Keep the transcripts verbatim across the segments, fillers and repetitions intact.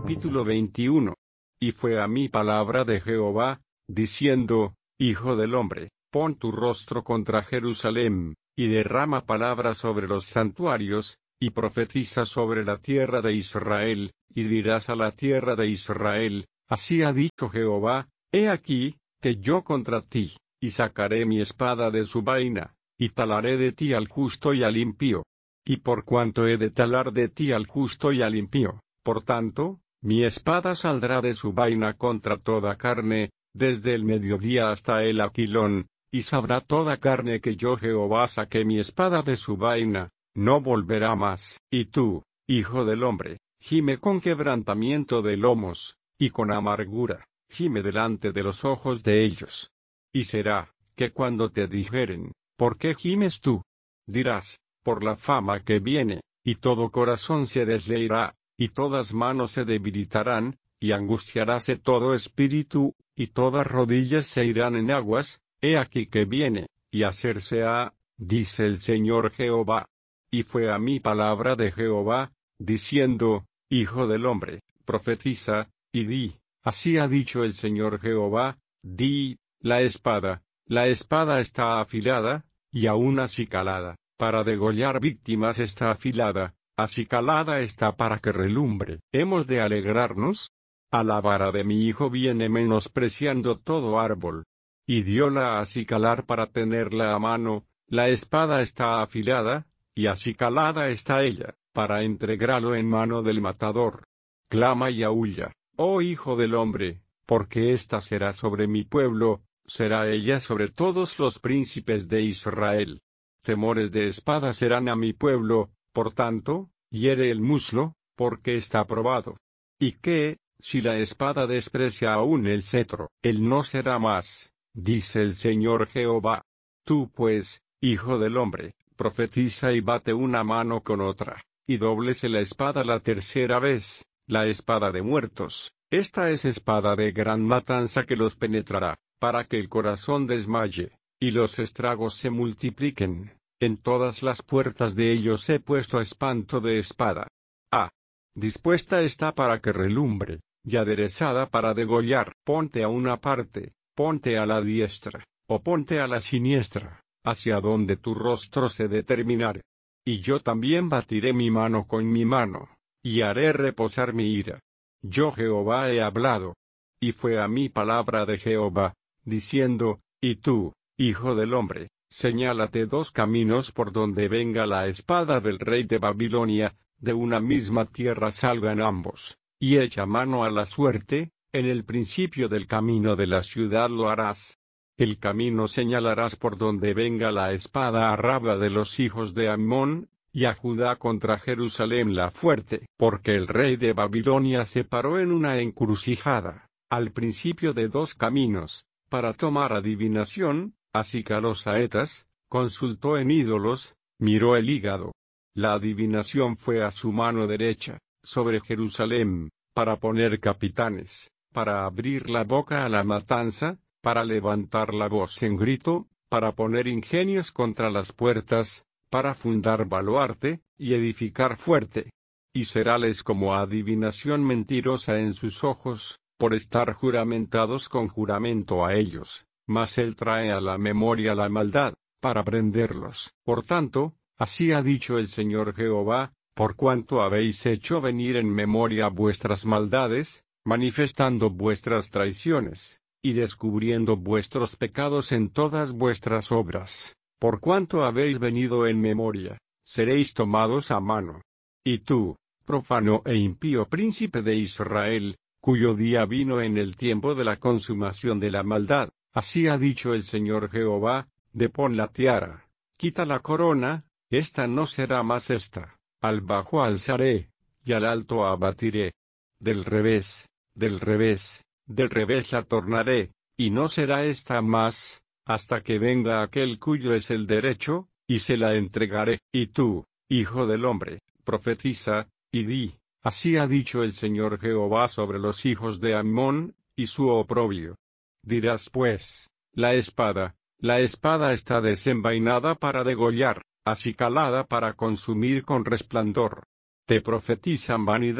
Capítulo veintiuno. Y fue a mí palabra de Jehová, diciendo, Hijo del hombre, pon tu rostro contra Jerusalem, y derrama palabra sobre los santuarios, y profetiza sobre la tierra de Israel, y dirás a la tierra de Israel, así ha dicho Jehová, he aquí, que yo contra ti, y sacaré mi espada de su vaina, y talaré de ti al justo y al impío. Y por cuanto he de talar de ti al justo y al impío, por tanto, mi espada saldrá de su vaina contra toda carne, desde el mediodía hasta el aquilón, y sabrá toda carne que yo Jehová saqué mi espada de su vaina, no volverá más. Y tú, hijo del hombre, gime con quebrantamiento de lomos, y con amargura, gime delante de los ojos de ellos. Y será, que cuando te dijeren, ¿por qué gimes tú? Dirás, por la fama que viene, y todo corazón se desleerá, y todas manos se debilitarán, y angustiaráse todo espíritu, y todas rodillas se irán en aguas, he aquí que viene, y hacerse ha, dice el Señor Jehová. Y fue a mí palabra de Jehová, diciendo, Hijo del hombre, profetiza, y di, así ha dicho el Señor Jehová, di, la espada, la espada está afilada, y aún acicalada, para degollar víctimas está afilada, acicalada está para que relumbre. ¿Hemos de alegrarnos? A la vara de mi hijo viene menospreciando todo árbol. Y dióla a acicalar para tenerla a mano, la espada está afilada, y acicalada está ella, para entregarlo en mano del matador. Clama y aúlla, oh hijo del hombre, porque ésta será sobre mi pueblo, será ella sobre todos los príncipes de Israel. Temores de espada serán a mi pueblo, por tanto, hiere el muslo, porque está probado. ¿Y qué, si la espada desprecia aún el cetro? Él no será más, dice el Señor Jehová. Tú pues, hijo del hombre, profetiza y bate una mano con otra, y dóblese la espada la tercera vez, la espada de muertos. Esta es espada de gran matanza que los penetrará, para que el corazón desmaye, y los estragos se multipliquen. En todas las puertas de ellos he puesto espanto de espada. Ah, dispuesta está para que relumbre, y aderezada para degollar. Ponte a una parte, ponte a la diestra, o ponte a la siniestra, hacia donde tu rostro se determinare. Y yo también batiré mi mano con mi mano, y haré reposar mi ira. Yo Jehová he hablado. Y fue a mí palabra de Jehová, diciendo, y tú, hijo del hombre, señálate dos caminos por donde venga la espada del rey de Babilonia, de una misma tierra salgan ambos, y echa mano a la suerte, en el principio del camino de la ciudad lo harás. El camino señalarás por donde venga la espada a Rabba de los hijos de Ammón, y a Judá contra Jerusalén la fuerte, porque el rey de Babilonia se paró en una encrucijada, al principio de dos caminos, para tomar adivinación, acicaló saetas, consultó en ídolos, miró el hígado. La adivinación fue a su mano derecha, sobre Jerusalén, para poner capitanes, para abrir la boca a la matanza, para levantar la voz en grito, para poner ingenios contra las puertas, para fundar baluarte, y edificar fuerte. Y seráles como adivinación mentirosa en sus ojos, por estar juramentados con juramento a ellos, mas él trae a la memoria la maldad, para prenderlos. Por tanto, así ha dicho el Señor Jehová, por cuanto habéis hecho venir en memoria vuestras maldades, manifestando vuestras traiciones, y descubriendo vuestros pecados en todas vuestras obras, por cuanto habéis venido en memoria, seréis tomados a mano. Y tú, profano e impío príncipe de Israel, cuyo día vino en el tiempo de la consumación de la maldad, así ha dicho el Señor Jehová, depón la tiara, quita la corona, esta no será más esta, al bajo alzaré, y al alto abatiré. Del revés, del revés, del revés la tornaré, y no será esta más, hasta que venga aquel cuyo es el derecho, y se la entregaré. Y tú, hijo del hombre, profetiza, y di, así ha dicho el Señor Jehová sobre los hijos de Ammón, y su oprobio. Dirás pues, la espada, la espada está desenvainada para degollar, acicalada para consumir con resplandor. Te profetizan vanidad,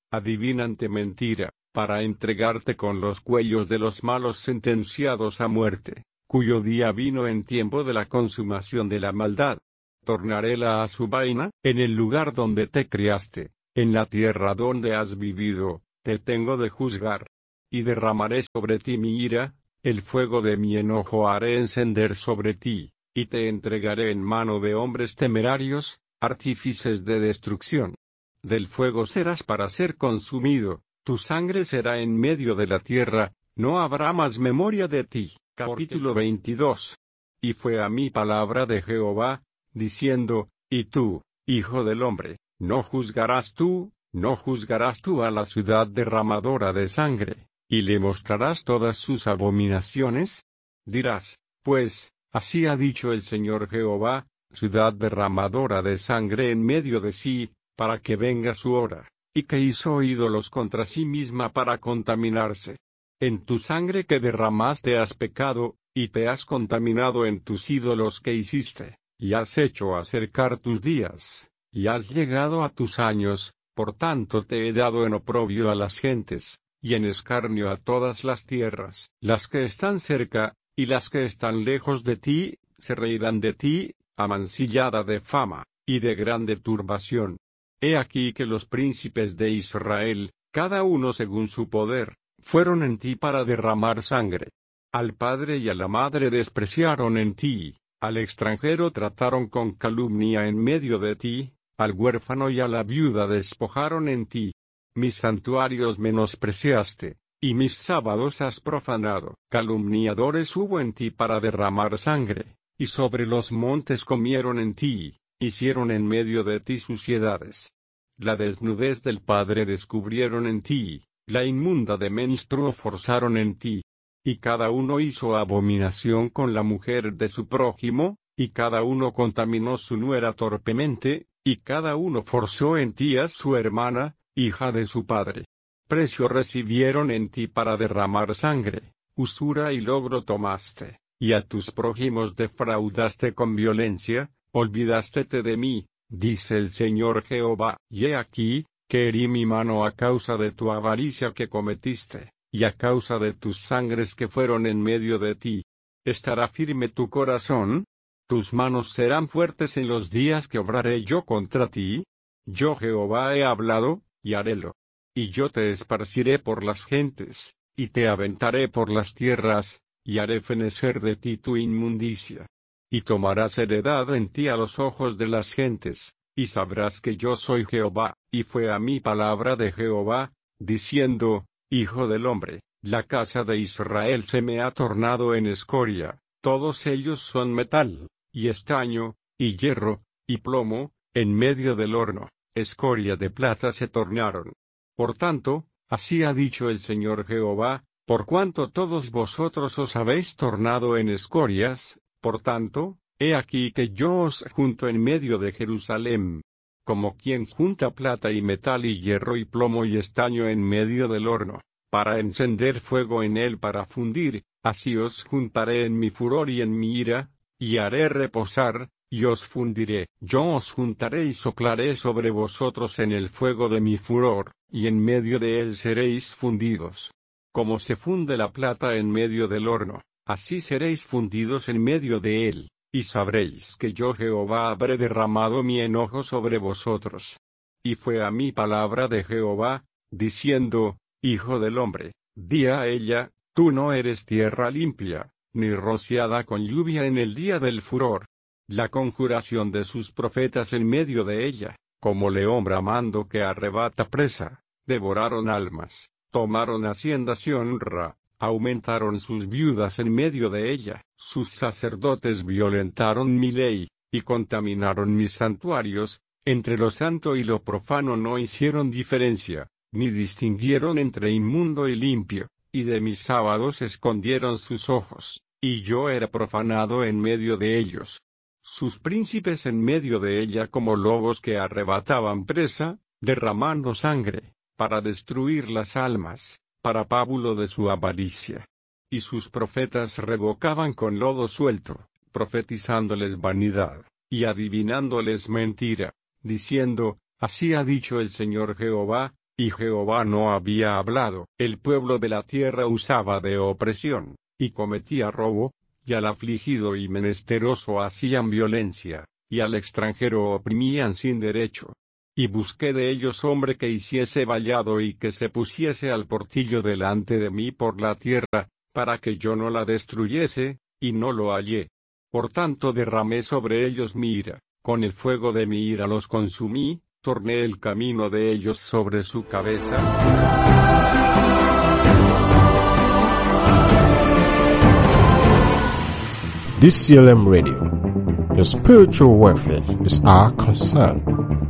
adivinante mentira, para entregarte con los cuellos de los malos sentenciados a muerte, cuyo día vino en tiempo de la consumación de la maldad. Tornaréla a su vaina, en el lugar donde te criaste, en la tierra donde has vivido, te tengo de juzgar. Y derramaré sobre ti mi ira, el fuego de mi enojo haré encender sobre ti, y te entregaré en mano de hombres temerarios, artífices de destrucción. Del fuego serás para ser consumido, tu sangre será en medio de la tierra, no habrá más memoria de ti. Capítulo veintidós. Y fue a mí palabra de Jehová, diciendo, y tú, hijo del hombre, no juzgarás tú, no juzgarás tú a la ciudad derramadora de sangre, y le mostrarás todas sus abominaciones. Dirás, pues, así ha dicho el Señor Jehová, ciudad derramadora de sangre en medio de sí, para que venga su hora, y que hizo ídolos contra sí misma para contaminarse. En tu sangre que derramaste has pecado, y te has contaminado en tus ídolos que hiciste, y has hecho acercar tus días, y has llegado a tus años, por tanto te he dado en oprobio a las gentes, y en escarnio a todas las tierras. Las que están cerca, y las que están lejos de ti, se reirán de ti, amancillada de fama, y de grande turbación. He aquí que los príncipes de Israel, cada uno según su poder, fueron en ti para derramar sangre. Al padre y a la madre despreciaron en ti, al extranjero trataron con calumnia en medio de ti, al huérfano y a la viuda despojaron en ti. Mis santuarios menospreciaste, y mis sábados has profanado. Calumniadores hubo en ti para derramar sangre, y sobre los montes comieron en ti, hicieron en medio de ti suciedades. La desnudez del padre descubrieron en ti, la inmunda de menstruo forzaron en ti. Y cada uno hizo abominación con la mujer de su prójimo, y cada uno contaminó su nuera torpemente, y cada uno forzó en ti a su hermana, hija de su padre. Precio recibieron en ti para derramar sangre, usura y logro tomaste, y a tus prójimos defraudaste con violencia, olvidástete de mí, dice el Señor Jehová. Y he aquí, que herí mi mano a causa de tu avaricia que cometiste, y a causa de tus sangres que fueron en medio de ti. ¿Estará firme tu corazón? ¿Tus manos serán fuertes en los días que obraré yo contra ti? Yo Jehová he hablado, y harélo. Y yo te esparciré por las gentes, y te aventaré por las tierras, y haré fenecer de ti tu inmundicia. Y tomarás heredad en ti a los ojos de las gentes, y sabrás que yo soy Jehová. Y fue a mí palabra de Jehová, diciendo, Hijo del hombre, la casa de Israel se me ha tornado en escoria, todos ellos son metal, y estaño, y hierro, y plomo, en medio del horno, escoria de plata se tornaron. Por tanto, así ha dicho el Señor Jehová, por cuanto todos vosotros os habéis tornado en escorias, por tanto, he aquí que yo os junto en medio de Jerusalén, como quien junta plata y metal y hierro y plomo y estaño en medio del horno, para encender fuego en él para fundir, así os juntaré en mi furor y en mi ira, y haré reposar, y os fundiré. Yo os juntaré y soplaré sobre vosotros en el fuego de mi furor, y en medio de él seréis fundidos. Como se funde la plata en medio del horno, así seréis fundidos en medio de él. Y sabréis que yo Jehová habré derramado mi enojo sobre vosotros. Y fue a mí palabra de Jehová, diciendo, Hijo del hombre, di a ella, tú no eres tierra limpia, ni rociada con lluvia en el día del furor. La conjuración de sus profetas en medio de ella, como león bramando que arrebata presa, devoraron almas, tomaron haciendas y honra. Aumentaron sus viudas en medio de ella, sus sacerdotes violentaron mi ley, y contaminaron mis santuarios, entre lo santo y lo profano no hicieron diferencia, ni distinguieron entre inmundo y limpio, y de mis sábados escondieron sus ojos, y yo era profanado en medio de ellos. Sus príncipes en medio de ella como lobos que arrebataban presa, derramando sangre, para destruir las almas, para pábulo de su avaricia. Y sus profetas revocaban con lodo suelto, profetizándoles vanidad, y adivinándoles mentira, diciendo, así ha dicho el Señor Jehová, y Jehová no había hablado. El pueblo de la tierra usaba de opresión, y cometía robo, y al afligido y menesteroso hacían violencia, y al extranjero oprimían sin derecho. Y busqué de ellos hombre que hiciese vallado y que se pusiese al portillo delante de mí por la tierra, para que yo no la destruyese, y no lo hallé. Por tanto derramé sobre ellos mi ira, con el fuego de mi ira los consumí, torné el camino de ellos sobre su cabeza. D C L M Radio. The spiritual warfare is our concern.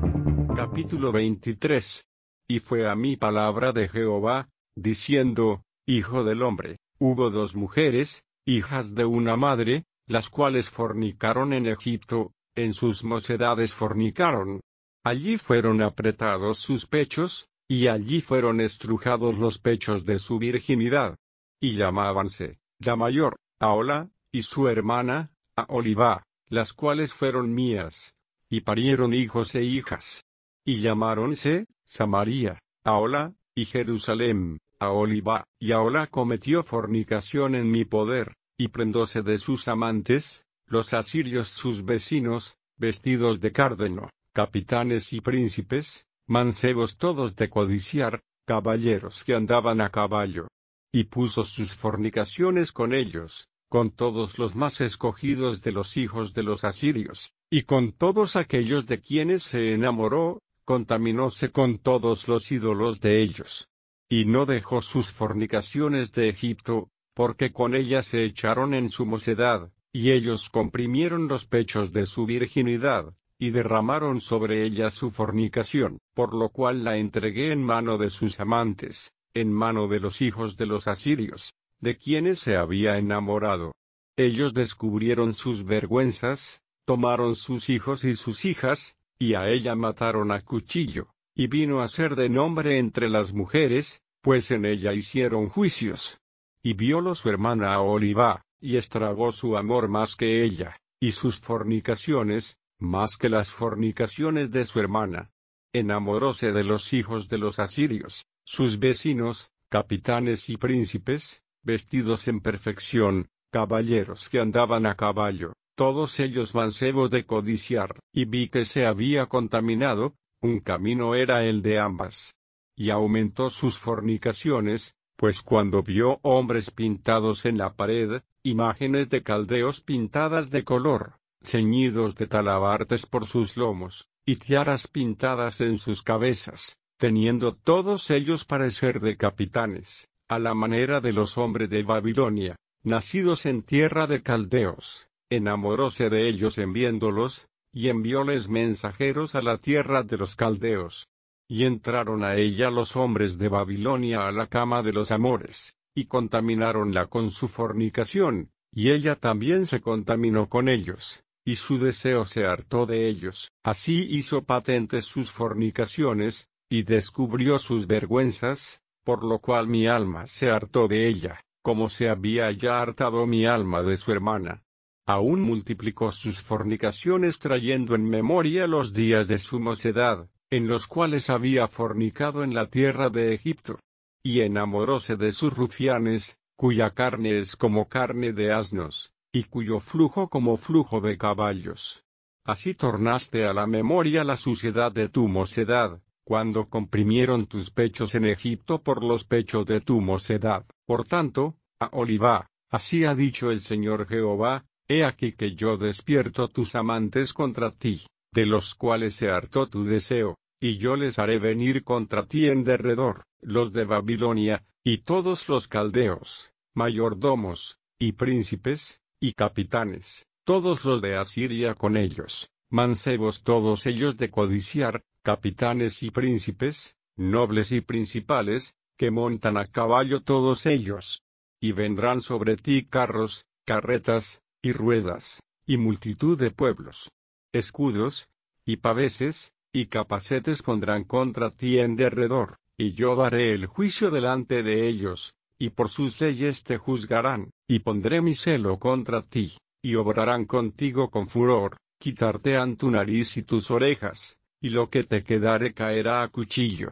Capítulo veintitrés. Y fue a mí palabra de Jehová, diciendo, Hijo del hombre, hubo dos mujeres, hijas de una madre, las cuales fornicaron en Egipto, en sus mocedades fornicaron. Allí fueron apretados sus pechos, y allí fueron estrujados los pechos de su virginidad. Y llamábanse, la mayor, Ahola, y su hermana, Aholibá, las cuales fueron mías, y parieron hijos e hijas. Y llamáronse, Samaria, Ahola, y Jerusalén, Aholibá, y Ahola cometió fornicación en mi poder, y prendóse de sus amantes, los asirios sus vecinos, vestidos de cárdeno, capitanes y príncipes, mancebos todos de codiciar, caballeros que andaban a caballo. Y puso sus fornicaciones con ellos, con todos los más escogidos de los hijos de los asirios, y con todos aquellos de quienes se enamoró, contaminóse con todos los ídolos de ellos. Y no dejó sus fornicaciones de Egipto, porque con ellas se echaron en su mocedad, y ellos comprimieron los pechos de su virginidad, y derramaron sobre ella su fornicación, por lo cual la entregué en mano de sus amantes, en mano de los hijos de los asirios, de quienes se había enamorado. Ellos descubrieron sus vergüenzas, tomaron sus hijos y sus hijas, y a ella mataron a cuchillo, y vino a ser de nombre entre las mujeres, pues en ella hicieron juicios. Y viólo su hermana Aholibá, y estragó su amor más que ella, y sus fornicaciones, más que las fornicaciones de su hermana. Enamoróse de los hijos de los asirios, sus vecinos, capitanes y príncipes, vestidos en perfección, caballeros que andaban a caballo, todos ellos mancebos de codiciar, y vi que se había contaminado, un camino era el de ambas. Y aumentó sus fornicaciones, pues cuando vio hombres pintados en la pared, imágenes de caldeos pintadas de color, ceñidos de talabartes por sus lomos, y tiaras pintadas en sus cabezas, teniendo todos ellos parecer de capitanes, a la manera de los hombres de Babilonia, nacidos en tierra de caldeos, enamoróse de ellos en viéndolos, y envióles mensajeros a la tierra de los caldeos. Y entraron a ella los hombres de Babilonia a la cama de los amores, y contaminaronla con su fornicación, y ella también se contaminó con ellos, y su deseo se hartó de ellos. Así hizo patentes sus fornicaciones, y descubrió sus vergüenzas, por lo cual mi alma se hartó de ella, como se había ya hartado mi alma de su hermana. Aún multiplicó sus fornicaciones trayendo en memoria los días de su mocedad, en los cuales había fornicado en la tierra de Egipto. Y enamoróse de sus rufianes, cuya carne es como carne de asnos, y cuyo flujo como flujo de caballos. Así tornaste a la memoria la suciedad de tu mocedad, cuando comprimieron tus pechos en Egipto por los pechos de tu mocedad. Por tanto, Aholibá, así ha dicho el Señor Jehová, he aquí que yo despierto tus amantes contra ti, de los cuales se hartó tu deseo, y yo les haré venir contra ti en derredor, los de Babilonia, y todos los caldeos, mayordomos, y príncipes, y capitanes, todos los de Asiria con ellos, mancebos todos ellos de codiciar, capitanes y príncipes, nobles y principales, que montan a caballo todos ellos. Y vendrán sobre ti carros, carretas, y ruedas, y multitud de pueblos. Escudos, y paveses, y capacetes pondrán contra ti en derredor, y yo daré el juicio delante de ellos, y por sus leyes te juzgarán, y pondré mi celo contra ti, y obrarán contigo con furor, quitarte han tu nariz y tus orejas, y lo que te quedare caerá a cuchillo.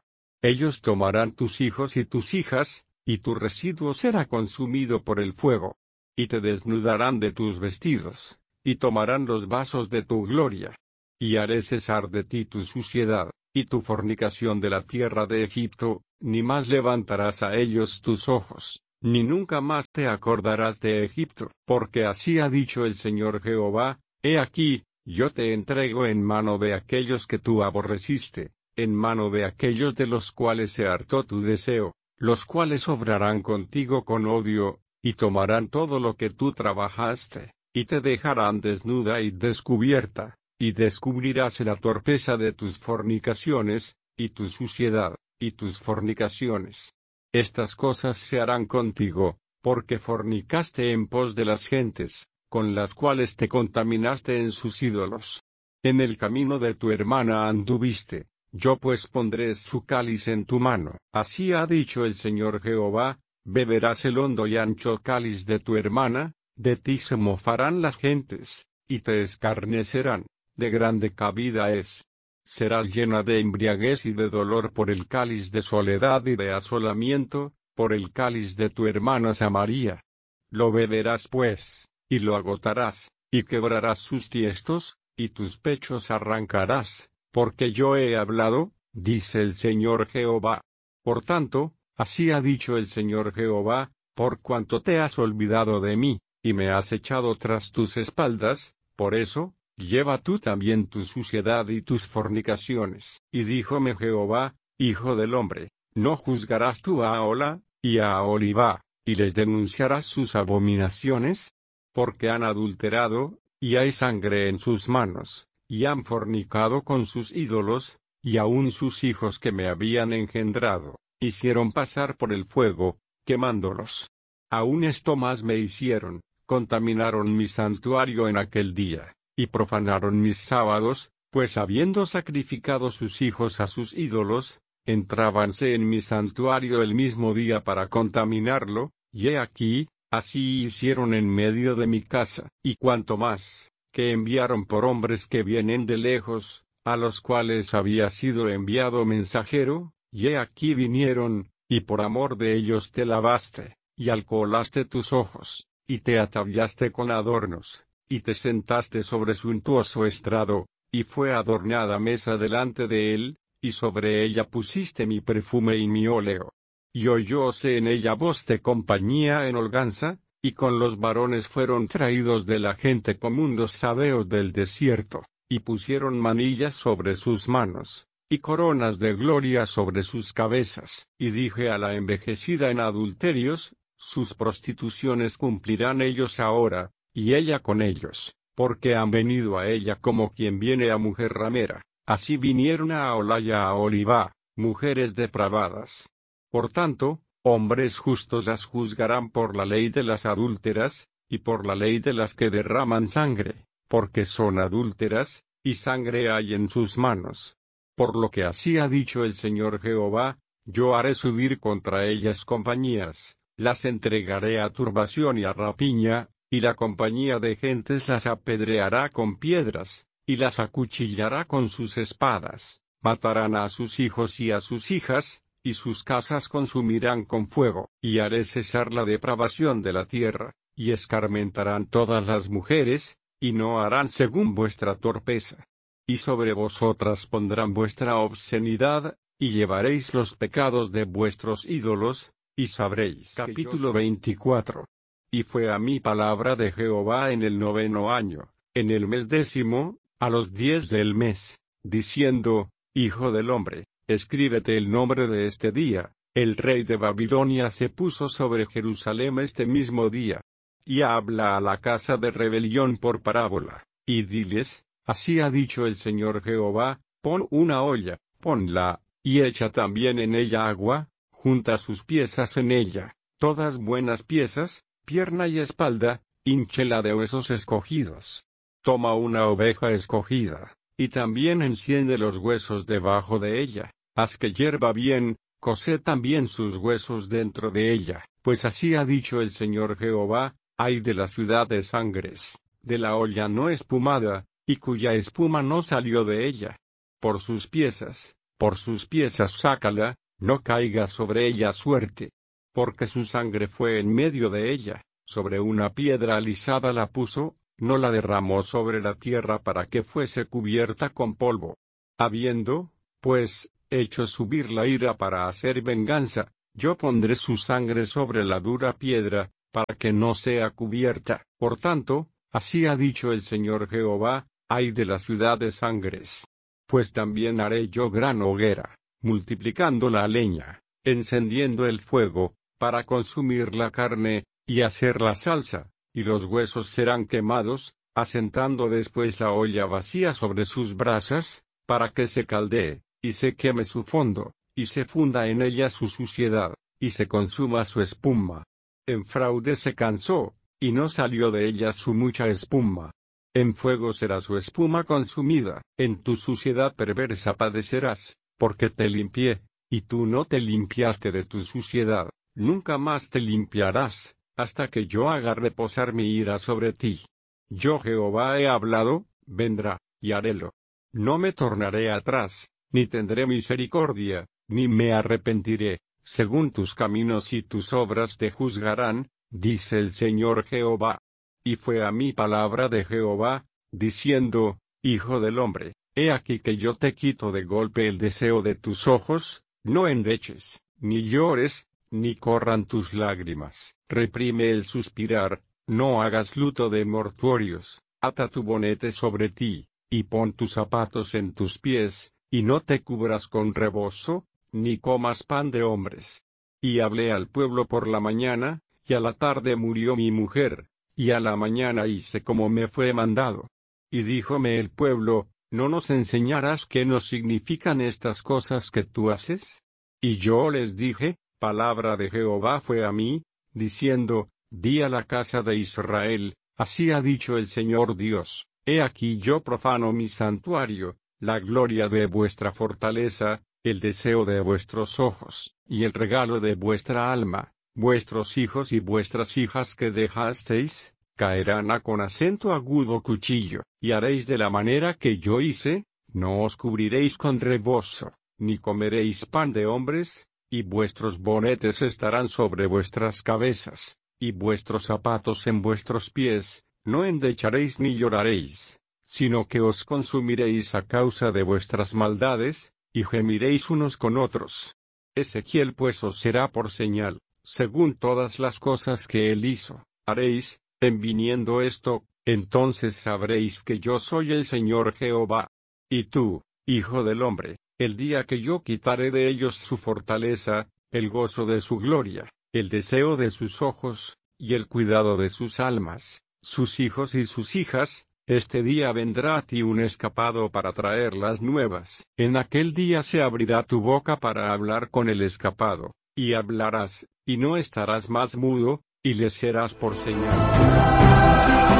Ellos tomarán tus hijos y tus hijas, y tu residuo será consumido por el fuego. Y te desnudarán de tus vestidos, y tomarán los vasos de tu gloria. Y haré cesar de ti tu suciedad, y tu fornicación de la tierra de Egipto, ni más levantarás a ellos tus ojos, ni nunca más te acordarás de Egipto. Porque así ha dicho el Señor Jehová, he aquí, yo te entrego en mano de aquellos que tú aborreciste, en mano de aquellos de los cuales se hartó tu deseo, los cuales obrarán contigo con odio, y tomarán todo lo que tú trabajaste, y te dejarán desnuda y descubierta, y descubrirás la torpeza de tus fornicaciones, y tu suciedad, y tus fornicaciones. Estas cosas se harán contigo, porque fornicaste en pos de las gentes, con las cuales te contaminaste en sus ídolos. En el camino de tu hermana anduviste, yo pues pondré su cáliz en tu mano. Así ha dicho el Señor Jehová, beberás el hondo y ancho cáliz de tu hermana, de ti se mofarán las gentes, y te escarnecerán, de grande cabida es. Serás llena de embriaguez y de dolor por el cáliz de soledad y de asolamiento, por el cáliz de tu hermana Samaria. Lo beberás pues, y lo agotarás, y quebrarás sus tiestos, y tus pechos arrancarás, porque yo he hablado, dice el Señor Jehová. Por tanto, así ha dicho el Señor Jehová, por cuanto te has olvidado de mí, y me has echado tras tus espaldas, por eso, lleva tú también tu suciedad y tus fornicaciones. Y díjome Jehová, hijo del hombre, ¿no juzgarás tú a Ahola, y a Aholibah, y les denunciarás sus abominaciones? Porque han adulterado, y hay sangre en sus manos, y han fornicado con sus ídolos, y aun sus hijos que me habían engendrado, hicieron pasar por el fuego, quemándolos. Aun esto más me hicieron, contaminaron mi santuario en aquel día, y profanaron mis sábados, pues habiendo sacrificado sus hijos a sus ídolos, entrábanse en mi santuario el mismo día para contaminarlo, y he aquí, así hicieron en medio de mi casa. Y cuanto más, que enviaron por hombres que vienen de lejos, a los cuales había sido enviado mensajero, y he aquí vinieron, y por amor de ellos te lavaste, y alcoholaste tus ojos, y te ataviaste con adornos, y te sentaste sobre suntuoso estrado, y fue adornada mesa delante de él, y sobre ella pusiste mi perfume y mi óleo. Y oyóse en ella voz de compañía en holganza, y con los varones fueron traídos de la gente común los sabeos del desierto, y pusieron manillas sobre sus manos, y coronas de gloria sobre sus cabezas. Y dije a la envejecida en adulterios, sus prostituciones cumplirán ellos ahora, y ella con ellos, porque han venido a ella como quien viene a mujer ramera, así vinieron a Ahola y a Aholibah, mujeres depravadas. Por tanto, hombres justos las juzgarán por la ley de las adúlteras, y por la ley de las que derraman sangre, porque son adúlteras, y sangre hay en sus manos. Por lo que así ha dicho el Señor Jehová, yo haré subir contra ellas compañías, las entregaré a turbación y a rapiña, y la compañía de gentes las apedreará con piedras, y las acuchillará con sus espadas, matarán a sus hijos y a sus hijas, y sus casas consumirán con fuego, y haré cesar la depravación de la tierra, y escarmentarán todas las mujeres, y no harán según vuestra torpeza. Y sobre vosotras pondrán vuestra obscenidad, y llevaréis los pecados de vuestros ídolos, y sabréis. Capítulo veinticuatro. Y fue a mí palabra de Jehová en el noveno año, en el mes décimo, a los diez del mes, diciendo, Hijo del hombre, escríbete el nombre de este día. El rey de Babilonia se puso sobre Jerusalén este mismo día. Y habla a la casa de rebelión por parábola, y diles, así ha dicho el Señor Jehová, pon una olla, ponla, y echa también en ella agua, junta sus piezas en ella, todas buenas piezas, pierna y espalda, hínchela de huesos escogidos. Toma una oveja escogida, y también enciende los huesos debajo de ella, haz que hierva bien, coced también sus huesos dentro de ella, pues así ha dicho el Señor Jehová, ay de la ciudad de sangres, de la olla no espumada, y cuya espuma no salió de ella. Por sus piezas, por sus piezas sácala, no caiga sobre ella suerte. Porque su sangre fue en medio de ella, sobre una piedra alisada la puso, no la derramó sobre la tierra para que fuese cubierta con polvo. Habiendo, pues, hecho subir la ira para hacer venganza, yo pondré su sangre sobre la dura piedra, para que no sea cubierta. Por tanto, así ha dicho el Señor Jehová, ay de la ciudad de sangres. Pues también haré yo gran hoguera, multiplicando la leña, encendiendo el fuego, para consumir la carne, y hacer la salsa, y los huesos serán quemados, asentando después la olla vacía sobre sus brasas, para que se caldee, y se queme su fondo, y se funda en ella su suciedad, y se consuma su espuma. En fraude se cansó, y no salió de ella su mucha espuma. En fuego será su espuma consumida, en tu suciedad perversa padecerás, porque te limpié, y tú no te limpiaste de tu suciedad. Nunca más te limpiarás, hasta que yo haga reposar mi ira sobre ti. Yo Jehová he hablado, vendrá, y harélo. No me tornaré atrás, ni tendré misericordia, ni me arrepentiré, según tus caminos y tus obras te juzgarán, dice el Señor Jehová. Y fue a mí palabra de Jehová, diciendo, Hijo del hombre, he aquí que yo te quito de golpe el deseo de tus ojos, no endeches, ni llores, ni corran tus lágrimas. Reprime el suspirar, no hagas luto de mortuorios, ata tu bonete sobre ti, y pon tus zapatos en tus pies, y no te cubras con rebozo, ni comas pan de hombres. Y hablé al pueblo por la mañana, y a la tarde murió mi mujer, y a la mañana hice como me fue mandado. Y díjome el pueblo, ¿no nos enseñarás qué nos significan estas cosas que tú haces? Y yo les dije, palabra de Jehová fue a mí, diciendo, di a la casa de Israel, así ha dicho el Señor Dios, he aquí yo profano mi santuario, la gloria de vuestra fortaleza, el deseo de vuestros ojos, y el regalo de vuestra alma, vuestros hijos y vuestras hijas que dejasteis, caerán a con acento agudo cuchillo, y haréis de la manera que yo hice, no os cubriréis con rebozo, ni comeréis pan de hombres, y vuestros bonetes estarán sobre vuestras cabezas, y vuestros zapatos en vuestros pies, no endecharéis ni lloraréis, sino que os consumiréis a causa de vuestras maldades, y gemiréis unos con otros. Ezequiel pues os será por señal, según todas las cosas que él hizo, haréis, en viniendo esto, entonces sabréis que yo soy el Señor Jehová. Y tú, hijo del hombre, el día que yo quitaré de ellos su fortaleza, el gozo de su gloria, el deseo de sus ojos, y el cuidado de sus almas, sus hijos y sus hijas, este día vendrá a ti un escapado para traer las nuevas. En aquel día se abrirá tu boca para hablar con el escapado, y hablarás, y no estarás más mudo, y le serás por señal.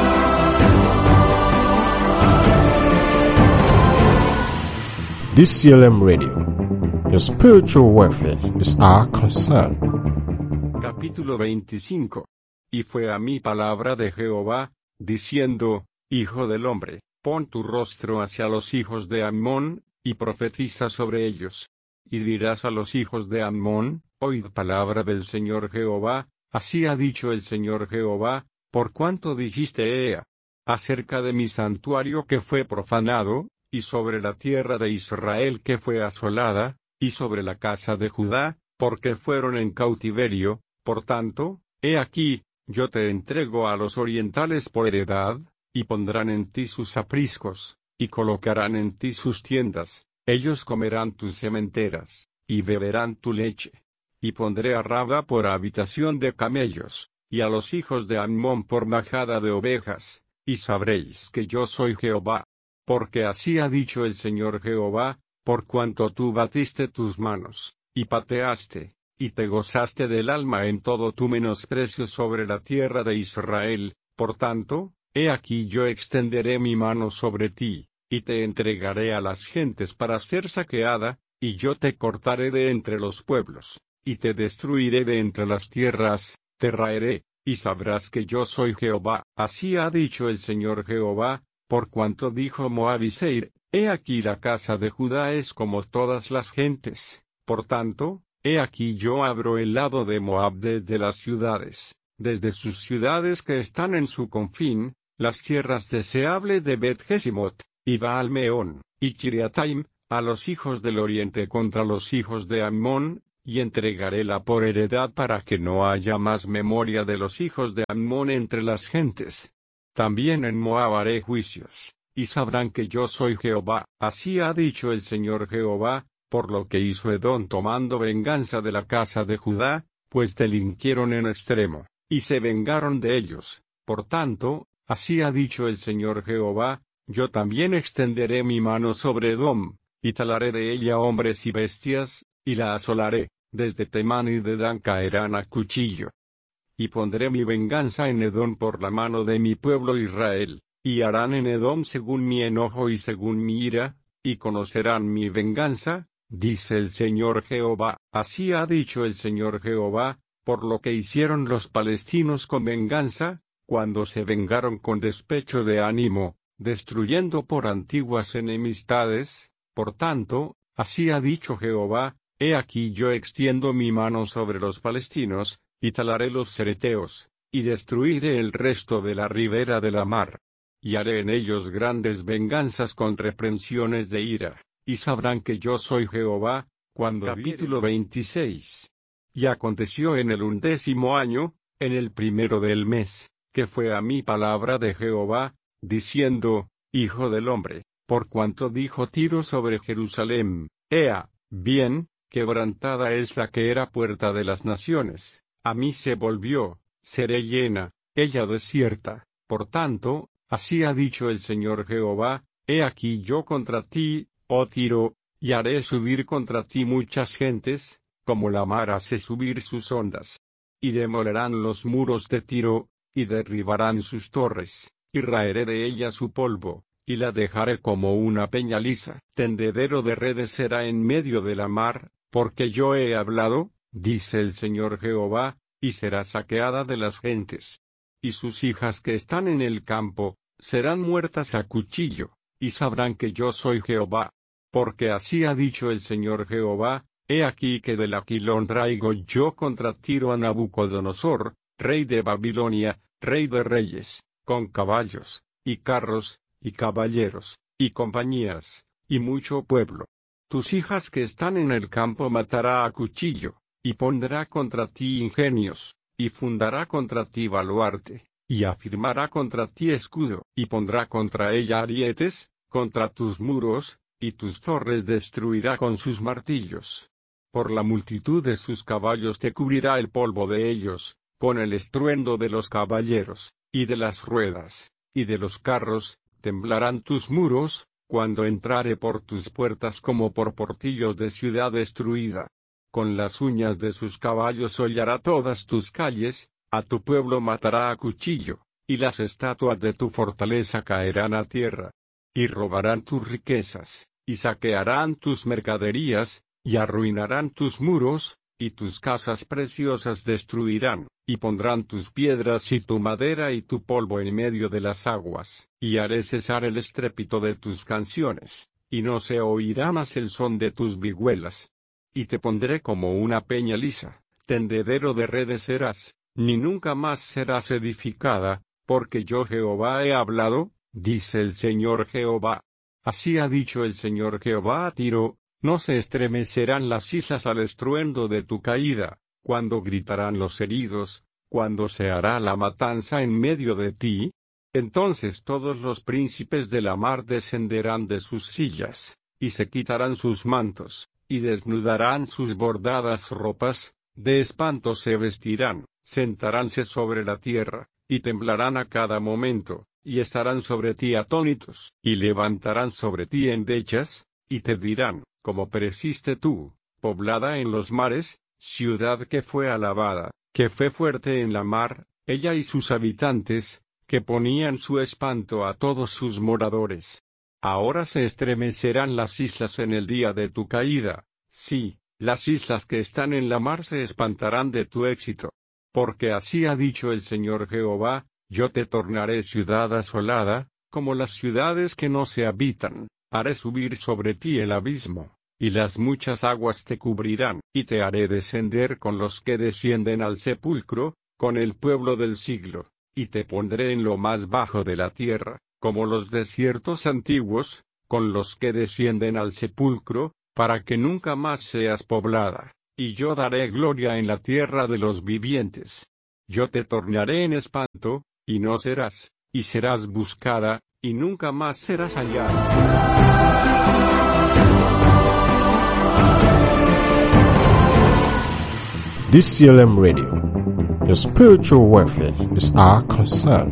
D C L M Radio. Your spiritual welfare is our concern. Capítulo veinticinco. Y fue a mí palabra de Jehová, diciendo, Hijo del hombre, pon tu rostro hacia los hijos de Ammón, y profetiza sobre ellos. Y dirás a los hijos de Ammón, oíd palabra del Señor Jehová, así ha dicho el Señor Jehová, por cuanto dijiste Ea, acerca de mi santuario que fue profanado, y sobre la tierra de Israel que fue asolada, y sobre la casa de Judá, porque fueron en cautiverio, por tanto, he aquí, yo te entrego a los orientales por heredad, y pondrán en ti sus apriscos, y colocarán en ti sus tiendas, ellos comerán tus sementeras, y beberán tu leche. Y pondré a Raba por habitación de camellos, y a los hijos de Ammón por majada de ovejas, y sabréis que yo soy Jehová. Porque así ha dicho el Señor Jehová, por cuanto tú batiste tus manos, y pateaste, y te gozaste del alma en todo tu menosprecio sobre la tierra de Israel, por tanto, he aquí yo extenderé mi mano sobre ti, y te entregaré a las gentes para ser saqueada, y yo te cortaré de entre los pueblos, y te destruiré de entre las tierras, te raeré, y sabrás que yo soy Jehová. Así ha dicho el Señor Jehová, por cuanto dijo Moab y Seir, he aquí la casa de Judá es como todas las gentes, por tanto, he aquí yo abro el lado de Moab desde las ciudades, desde sus ciudades que están en su confín, las tierras deseables de Bet-Jesimot, y Baal-Meón, y Kiriataim, a los hijos del oriente contra los hijos de Ammón, y entregaréla por heredad para que no haya más memoria de los hijos de Ammón entre las gentes. También en Moab haré juicios, y sabrán que yo soy Jehová, así ha dicho el Señor Jehová, por lo que hizo Edom tomando venganza de la casa de Judá, pues delinquieron en extremo, y se vengaron de ellos. Por tanto, así ha dicho el Señor Jehová, yo también extenderé mi mano sobre Edom, y talaré de ella hombres y bestias, y la asolaré, desde Temán y de Dan caerán a cuchillo. Y pondré mi venganza en Edom por la mano de mi pueblo Israel, y harán en Edom según mi enojo y según mi ira, y conocerán mi venganza, dice el Señor Jehová. Así ha dicho el Señor Jehová, por lo que hicieron los palestinos con venganza, cuando se vengaron con despecho de ánimo, destruyendo por antiguas enemistades. Por tanto, así ha dicho Jehová, he aquí yo extiendo mi mano sobre los palestinos, y talaré los cereteos, y destruiré el resto de la ribera de la mar. Y haré en ellos grandes venganzas con reprensiones de ira, y sabrán que yo soy Jehová, cuando capítulo veintiséis. Y aconteció en el undécimo año, en el primero del mes, que fue a mí palabra de Jehová, diciendo, Hijo del hombre, por cuanto dijo Tiro sobre Jerusalén, Ea, bien, quebrantada es la que era puerta de las naciones, a mí se volvió, seré llena, ella desierta, por tanto, así ha dicho el Señor Jehová, he aquí yo contra ti, oh Tiro, y haré subir contra ti muchas gentes, como la mar hace subir sus ondas. Y demolerán los muros de Tiro, y derribarán sus torres, y raeré de ella su polvo, y la dejaré como una peña lisa. Tendedero de redes será en medio de la mar, porque yo he hablado, dice el Señor Jehová, y será saqueada de las gentes. Y sus hijas que están en el campo, serán muertas a cuchillo, y sabrán que yo soy Jehová. Porque así ha dicho el Señor Jehová, he aquí que del Aquilón traigo yo contra Tiro a Nabucodonosor, rey de Babilonia, rey de reyes, con caballos, y carros, y caballeros, y compañías, y mucho pueblo. Tus hijas que están en el campo matará a cuchillo, y pondrá contra ti ingenios, y fundará contra ti baluarte, y afirmará contra ti escudo, y pondrá contra ella arietes, contra tus muros, y tus torres destruirá con sus martillos. Por la multitud de sus caballos te cubrirá el polvo de ellos, con el estruendo de los caballeros, y de las ruedas, y de los carros, temblarán tus muros, cuando entrare por tus puertas como por portillos de ciudad destruida. Con las uñas de sus caballos hollará todas tus calles, a tu pueblo matará a cuchillo, y las estatuas de tu fortaleza caerán a tierra. Y robarán tus riquezas, y saquearán tus mercaderías, y arruinarán tus muros, y tus casas preciosas destruirán, y pondrán tus piedras y tu madera y tu polvo en medio de las aguas, y haré cesar el estrépito de tus canciones, y no se oirá más el son de tus vihuelas. Y te pondré como una peña lisa, tendedero de redes serás, ni nunca más serás edificada, porque yo Jehová he hablado, dice el Señor Jehová. Así ha dicho el Señor Jehová a Tiro, no se estremecerán las islas al estruendo de tu caída, cuando gritarán los heridos, cuando se hará la matanza en medio de ti. Entonces todos los príncipes de la mar descenderán de sus sillas, y se quitarán sus mantos, y desnudarán sus bordadas ropas, de espanto se vestirán, sentaránse sobre la tierra, y temblarán a cada momento, y estarán sobre ti atónitos, y levantarán sobre ti endechas, y te dirán, ¿cómo pereciste tú, poblada en los mares, ciudad que fue alabada, que fue fuerte en la mar, ella y sus habitantes, que ponían su espanto a todos sus moradores? Ahora se estremecerán las islas en el día de tu caída, sí, las islas que están en la mar se espantarán de tu éxito. Porque así ha dicho el Señor Jehová, yo te tornaré ciudad asolada, como las ciudades que no se habitan, haré subir sobre ti el abismo, y las muchas aguas te cubrirán, y te haré descender con los que descienden al sepulcro, con el pueblo del siglo, y te pondré en lo más bajo de la tierra, como los desiertos antiguos, con los que descienden al sepulcro, para que nunca más seas poblada, y yo daré gloria en la tierra de los vivientes. Yo te tornaré en espanto, y no serás, y serás buscada, y nunca más serás hallada. D C L M Radio. Your spiritual welfare is our concern.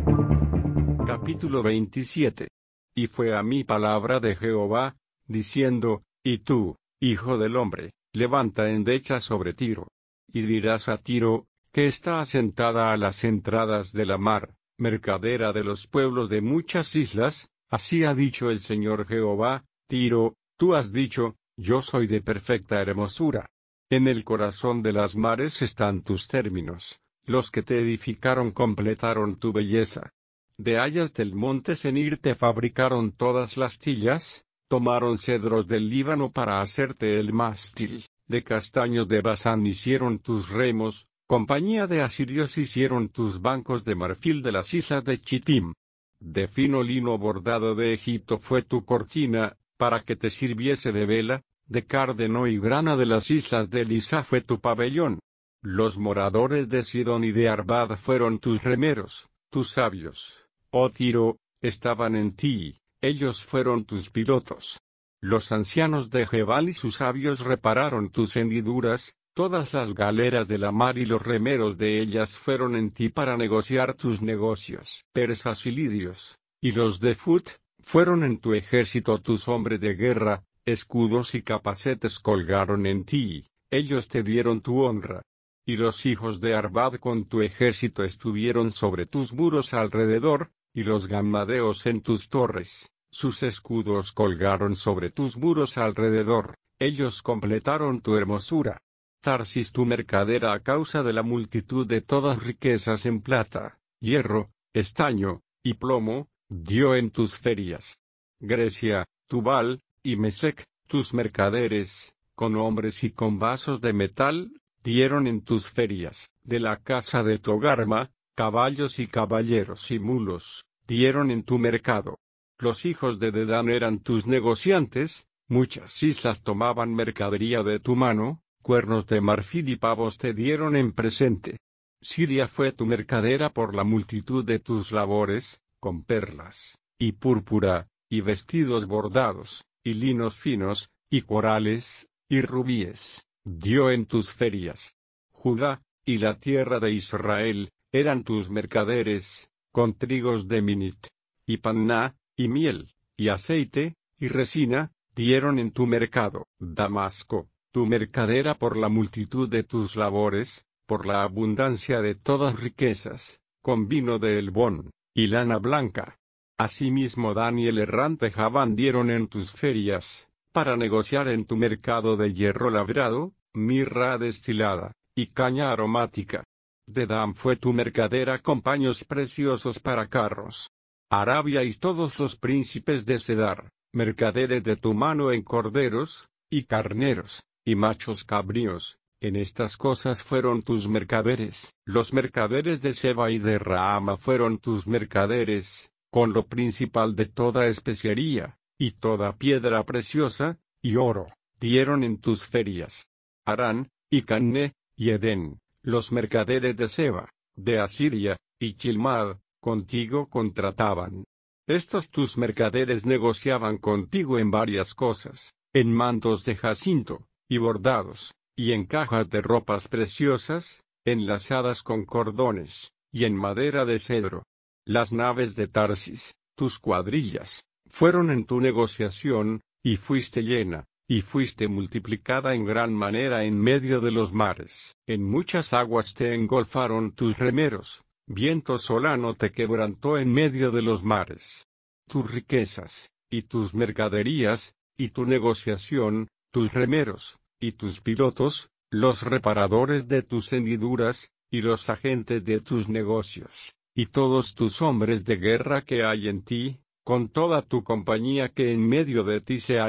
Capítulo veintisiete. Y fue a mí palabra de Jehová, diciendo, y tú, hijo del hombre, levanta endecha sobre Tiro. Y dirás a Tiro, que está asentada a las entradas de la mar, mercadera de los pueblos de muchas islas, así ha dicho el Señor Jehová, Tiro, tú has dicho, yo soy de perfecta hermosura. En el corazón de las mares están tus términos, los que te edificaron completaron tu belleza. De hayas del monte Senir te fabricaron todas las tillas, tomaron cedros del Líbano para hacerte el mástil, de castaños de Basán hicieron tus remos, compañía de asirios hicieron tus bancos de marfil de las islas de Chittim. De fino lino bordado de Egipto fue tu cortina, para que te sirviese de vela, de cárdeno y grana de las islas de Elisá fue tu pabellón. Los moradores de Sidón y de Arbad fueron tus remeros, tus sabios, oh Tiro, estaban en ti, ellos fueron tus pilotos. Los ancianos de Jebal y sus sabios repararon tus hendiduras, todas las galeras de la mar y los remeros de ellas fueron en ti para negociar tus negocios. Persas y lidios, y los de Fut, fueron en tu ejército tus hombres de guerra, escudos y capacetes colgaron en ti, ellos te dieron tu honra. Y los hijos de Arbad con tu ejército estuvieron sobre tus muros alrededor, y los gammadeos en tus torres, sus escudos colgaron sobre tus muros alrededor, ellos completaron tu hermosura. Tarsis tu mercadera a causa de la multitud de todas riquezas en plata, hierro, estaño, y plomo, dio en tus ferias. Grecia, Tubal, y Mesec, tus mercaderes, con hombres y con vasos de metal, dieron en tus ferias. De la casa de Togarma, caballos y caballeros y mulos, dieron en tu mercado. Los hijos de Dedán eran tus negociantes, muchas islas tomaban mercadería de tu mano, cuernos de marfil y pavos te dieron en presente. Siria fue tu mercadera por la multitud de tus labores, con perlas, y púrpura, y vestidos bordados, y linos finos, y corales, y rubíes, dio en tus ferias. Judá, y la tierra de Israel, eran tus mercaderes, con trigos de Minit, y panná, y miel, y aceite, y resina, dieron en tu mercado. Damasco, tu mercadera por la multitud de tus labores, por la abundancia de todas riquezas, con vino de Helbón, y lana blanca. Asimismo Dan y el errante Javán dieron en tus ferias, para negociar en tu mercado de hierro labrado, mirra destilada, y caña aromática. Dedam fue tu mercadera con paños preciosos para carros. Arabia y todos los príncipes de Cedar, mercaderes de tu mano en corderos, y carneros, y machos cabríos, en estas cosas fueron tus mercaderes. Los mercaderes de Seba y de Raama fueron tus mercaderes, con lo principal de toda especiería, y toda piedra preciosa, y oro, dieron en tus ferias. Harán, y Canné, y Edén, los mercaderes de Seba, de Asiria, y Chilmad, contigo contrataban. Estos tus mercaderes negociaban contigo en varias cosas, en mantos de jacinto, y bordados, y en cajas de ropas preciosas, enlazadas con cordones, y en madera de cedro. Las naves de Tarsis, tus cuadrillas, fueron en tu negociación, y fuiste llena, y fuiste multiplicada en gran manera en medio de los mares. En muchas aguas te engolfaron tus remeros, viento solano te quebrantó en medio de los mares. Tus riquezas, y tus mercaderías, y tu negociación, tus remeros, y tus pilotos, los reparadores de tus hendiduras, y los agentes de tus negocios, y todos tus hombres de guerra que hay en ti, con toda tu compañía que en medio de ti se halla,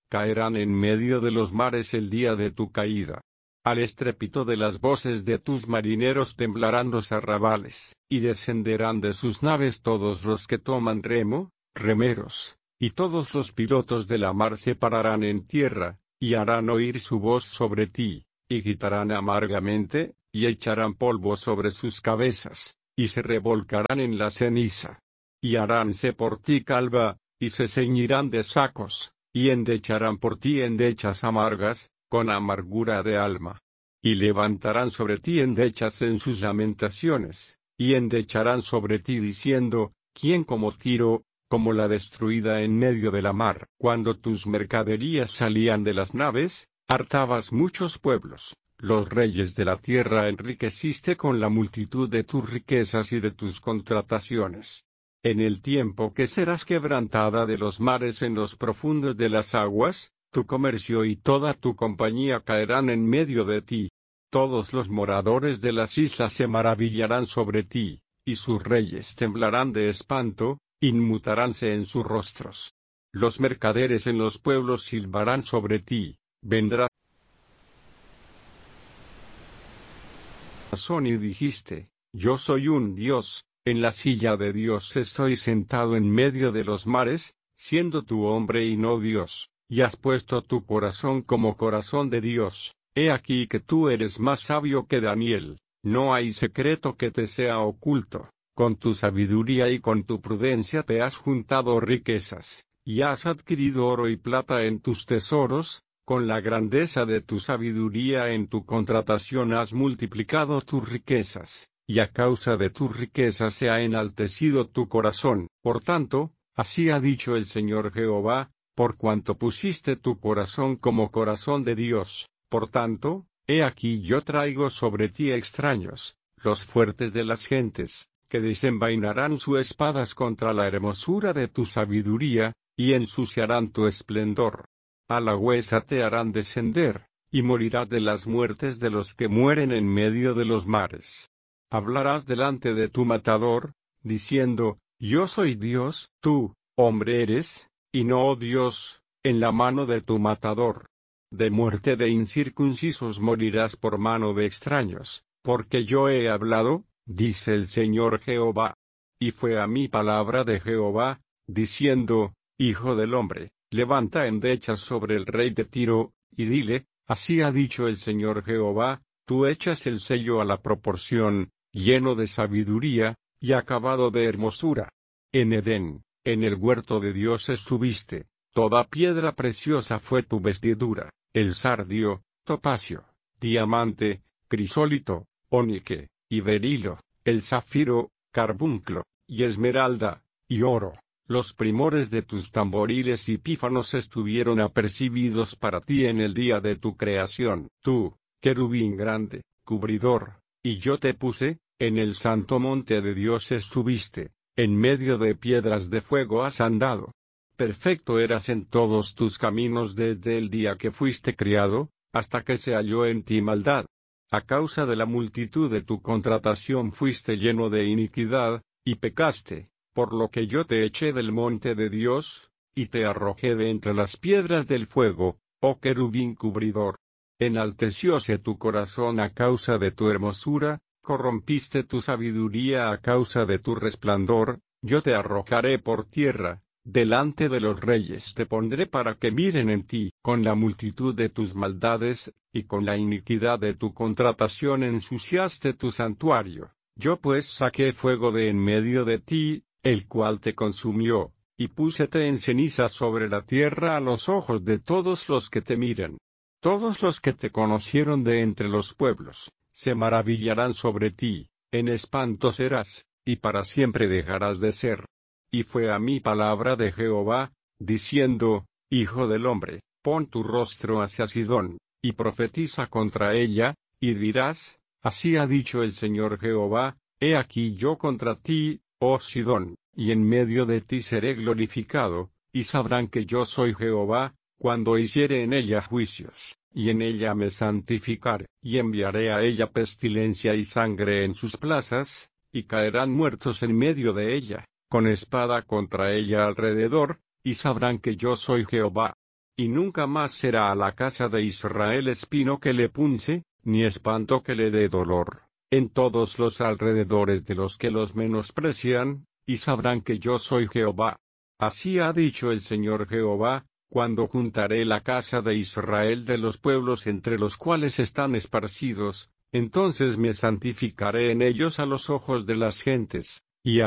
caerán en medio de los mares el día de tu caída. Al estrépito de las voces de tus marineros temblarán los arrabales, y descenderán de sus naves todos los que toman remo, remeros, y todos los pilotos de la mar se pararán en tierra, y harán oír su voz sobre ti, y gritarán amargamente, y echarán polvo sobre sus cabezas, y se revolcarán en la ceniza. Y haránse por ti calva, y se ceñirán de sacos, y endecharán por ti endechas amargas, con amargura de alma. Y levantarán sobre ti endechas en sus lamentaciones, y endecharán sobre ti diciendo, ¿quién como Tiro, como la destruida en medio de la mar? Cuando tus mercaderías salían de las naves, hartabas muchos pueblos, los reyes de la tierra enriqueciste con la multitud de tus riquezas y de tus contrataciones. En el tiempo que serás quebrantada de los mares en los profundos de las aguas, tu comercio y toda tu compañía caerán en medio de ti. Todos los moradores de las islas se maravillarán sobre ti, y sus reyes temblarán de espanto, inmutaránse en sus rostros. Los mercaderes en los pueblos silbarán sobre ti, vendrá razón y dijiste, yo soy un Dios, en la silla de Dios estoy sentado en medio de los mares, siendo tu hombre y no Dios. Y has puesto tu corazón como corazón de Dios. He aquí que tú eres más sabio que Daniel, no hay secreto que te sea oculto. Con tu sabiduría y con tu prudencia te has juntado riquezas, y has adquirido oro y plata en tus tesoros, con la grandeza de tu sabiduría en tu contratación has multiplicado tus riquezas, y a causa de tus riquezas se ha enaltecido tu corazón. Por tanto, así ha dicho el Señor Jehová, por cuanto pusiste tu corazón como corazón de Dios, por tanto, he aquí yo traigo sobre ti extraños, los fuertes de las gentes, que desenvainarán sus espadas contra la hermosura de tu sabiduría, y ensuciarán tu esplendor. A la huesa te harán descender, y morirás de las muertes de los que mueren en medio de los mares. Hablarás delante de tu matador, diciendo, yo soy Dios, tú, hombre eres, y no Dios, en la mano de tu matador. De muerte de incircuncisos morirás por mano de extraños, porque yo he hablado, dice el Señor Jehová. Y fue a mí palabra de Jehová, diciendo, Hijo del hombre, levanta endechas sobre el rey de Tiro, y dile, así ha dicho el Señor Jehová, tú echas el sello a la proporción, lleno de sabiduría, y acabado de hermosura. En Edén, en el huerto de Dios estuviste, toda piedra preciosa fue tu vestidura, el sardio, topacio, diamante, crisólito, ónice, y berilo, el zafiro, carbunclo, y esmeralda, y oro. Los primores de tus tamboriles y pífanos estuvieron apercibidos para ti en el día de tu creación. Tú, querubín grande, cubridor, y yo te puse, en el santo monte de Dios estuviste, en medio de piedras de fuego has andado. Perfecto eras en todos tus caminos desde el día que fuiste criado, hasta que se halló en ti maldad. A causa de la multitud de tu contratación fuiste lleno de iniquidad, y pecaste. Por lo que yo te eché del monte de Dios, y te arrojé de entre las piedras del fuego, oh querubín cubridor. Enaltecióse tu corazón a causa de tu hermosura, corrompiste tu sabiduría a causa de tu resplandor, yo te arrojaré por tierra, delante de los reyes te pondré para que miren en ti. Con la multitud de tus maldades, y con la iniquidad de tu contratación ensuciaste tu santuario. Yo pues saqué fuego de en medio de ti, el cual te consumió, y púsete en ceniza sobre la tierra a los ojos de todos los que te miran. Todos los que te conocieron de entre los pueblos, se maravillarán sobre ti, en espanto serás, y para siempre dejarás de ser. Y fue a mí palabra de Jehová, diciendo, Hijo del hombre, pon tu rostro hacia Sidón, y profetiza contra ella, y dirás, así ha dicho el Señor Jehová, he aquí yo contra ti, oh Sidón, y en medio de ti seré glorificado, y sabrán que yo soy Jehová, cuando hiciere en ella juicios, y en ella me santificaré, y enviaré a ella pestilencia y sangre en sus plazas, y caerán muertos en medio de ella, con espada contra ella alrededor, y sabrán que yo soy Jehová. y nunca más será a la casa de Israel espino que le punce, ni espanto que le dé dolor, en todos los alrededores de los que los menosprecian, y sabrán que yo soy Jehová. Así ha dicho el Señor Jehová, cuando juntaré la casa de Israel de los pueblos entre los cuales están esparcidos, entonces me santificaré en ellos a los ojos de las gentes,